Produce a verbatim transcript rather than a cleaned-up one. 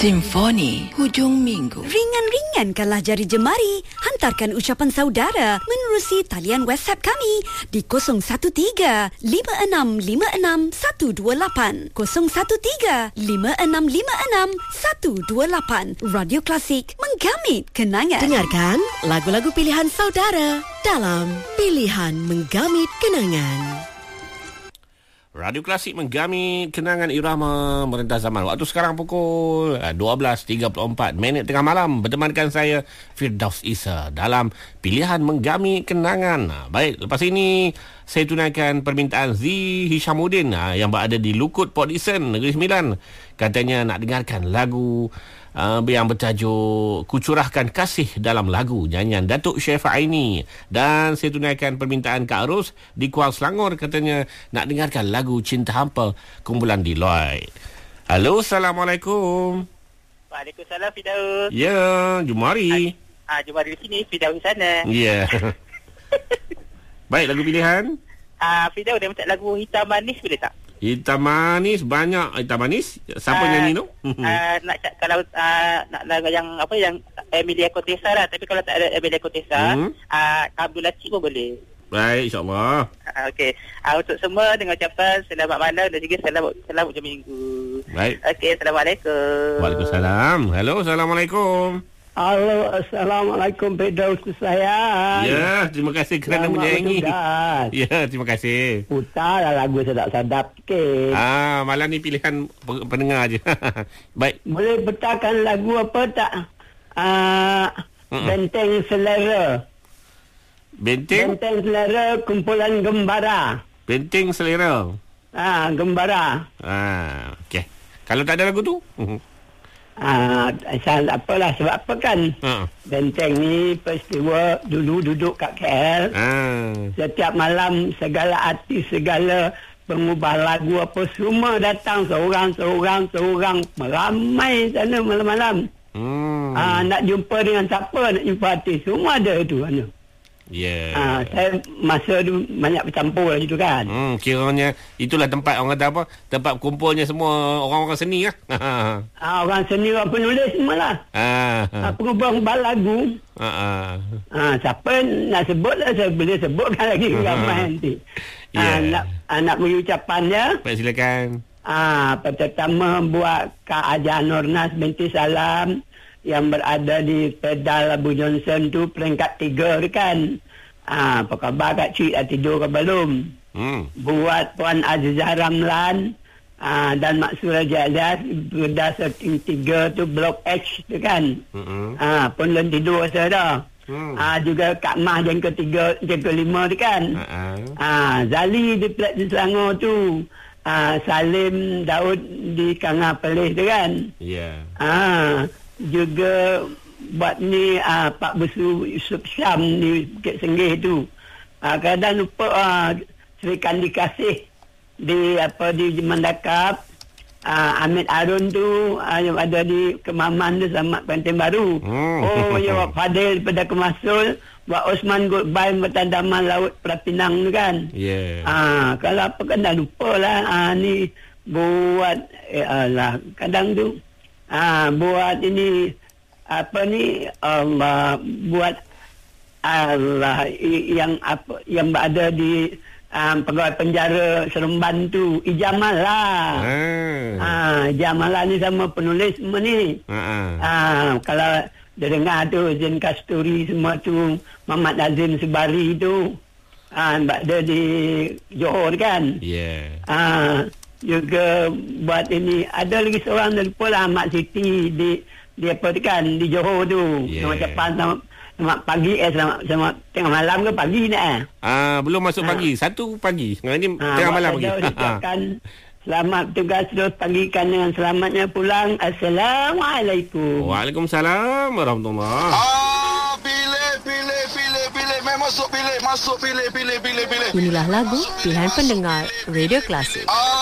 Simfoni Hujung Minggu. Ringan-ringankanlah jari jemari. Hantarkan ucapan saudara menerusi talian WhatsApp kami di kosong satu tiga lima enam lima enam satu dua lapan kosong satu tiga lima enam lima enam satu dua lapan. Radio Klasik, menggamit kenangan. Dengarkan lagu-lagu pilihan saudara dalam Pilihan Menggamit Kenangan. Radio Klasik menggamit kenangan irama merentas zaman. Waktu sekarang pukul dua belas tiga puluh empat minit tengah malam. Bertemankan saya Firdaus Isa dalam Pilihan Menggamit Kenangan. Baik, lepas ini saya tunaikan permintaan Z Hishamuddin yang berada di Lukut, Port Dickson, Negeri Sembilan. Katanya nak dengarkan lagu uh, yang bertajuk Kucurahkan Kasih dalam lagu nyanyian Datuk Syaifah Aini. Dan saya tunaikan permintaan Kak Ros di Kuala Selangor. Katanya nak dengarkan lagu Cinta Hampa kumpulan Deloitte. Halo, Assalamualaikum. Waalaikumsalam, Firdaus. Ya, jumari. Ah, jumari di sini, Firdaus di sana. Ya. Baik, lagu pilihan. Ah, Firdaus dia minta lagu Hitam Manis boleh tak? Hitam Manis, banyak Hitam Manis. Siapa uh, nyanyi tu? uh, nak kalau uh, nak lagu yang apa yang Emilia Contessa lah, tapi kalau tak ada Emilia Contessa, hmm. uh, Abdul Latif pun boleh. Baik, insya-Allah. Uh, Okey. Uh, untuk semua dengan ucapan selamat malam dan juga selamat selamat hujung minggu. Baik. Okey, assalamualaikum. Waalaikumsalam. Halo, assalamualaikum. Halo, assalamualaikum, Firdaus sayang. Ya, terima kasih kerana menyayangi. Ya, terima kasih. Putarlah lagu sedap-sedap sikit. Ah, malam ni pilihan pendengar je. Baik. Boleh putarkan lagu apa tak? Ah, uh, Benteng Selera. Benteng? Benteng Selera kumpulan Gembara. Benteng Selera. Ah, Gembara. Ah, okey. Kalau tak ada lagu tu? Ah, asal apalah sebab apa kan? Ha. Benteng ni peristiwa dulu duduk kat K L. Ah. Setiap malam segala artis, segala pengubah lagu apa semua datang seorang seorang seorang meramai sana malam-malam. Hmm. Ah, nak jumpa dengan siapa, nak jumpa artis semua ada tu mana. Ya. Yeah. Ah, saya masa tu banyak bercampur lah gitu kan. Hmm, kiranya itulah tempat orang kata apa? Tempat kumpulnya semua orang-orang seni lah. Ah, orang seni, orang penulis semualah. Ah. Ah, pengubah lagu. Ah. Ah, siapa nak sebut lah, saya boleh sebutkan lagi ramai nanti. Ah, yeah. nak ah, nak beri ucapannya. Baik, silakan. Ah, pertama buat Kak Aja Nurnas binti Salam yang berada di pedal Abu Johnson tu peringkat tiga tu kan. Ah, apa khabar Kak Cik, dah tidur ke belum? Hmm. Buat Puan Azizah Ramlan ah, dan Mak Surah Jazaz berdasar tiga tu Blok H tu kan. Hmm. Ah, pun belum tidur saya dah. Hmm. Ah, juga Kak Mah yang ketiga, yang kelima tu kan. Uh-uh. Ah, Zali di Plat di Selangor tu. Ah, Salim Daud di Kangah Pelih tu kan. Ya. Yeah. Ah, juga buat ni ah, Pak Besu Yusuf Syam di Bukit Senggih tu. Ah, kadang lupa ah, Sri Kandi Kasih di apa di Mandakap. Ah, Ahmed Arun tu ah, yang ada di Kemaman tu Selamat Penting Baru. Hmm. Oh, ya Wak Fadil pada Kemasul, Wak Osman Goodbye Bertandaman Laut Perapinang tu kan. Ya. Yeah. Ah, kalau apa kan dah lupa lah. Ah, ni buat eh, alah, kadang tu ah, buat ini apa ni Allah buat Allah yang apa yang berada di Um, pegawai penjara Seremban tu Ijamal lah. Ah. Ah, Ijamal lah ni sama penulis semua ni. Ah. Ah, kalau dia dengar tu Zain Kasturi semua tu, Muhammad Nazim Subari tu. Ah, dia di Johor kan. Ya. Yeah. Ah, juga buat ini ada lagi seorang dah lupa lah, Mak Siti di di apa tu kan di Johor tu. Yeah. Nama cepat sama selamat pagi eh selamat selamat tengah malam ke pagi ni eh? Ah, belum masuk ha. pagi. Satu pagi. Sekarang ni ha, tengah malam lagi. Ucapkan selamat tugas terus pagikan dengan selamatnya pulang. Assalamualaikum. Waalaikumsalam warahmatullahi. Ah, pilih pilih pilih pilih masuk pilih masuk pilih pilih pilih pilih. Inilah lagu pilihan pendengar Radio Klasik. Ah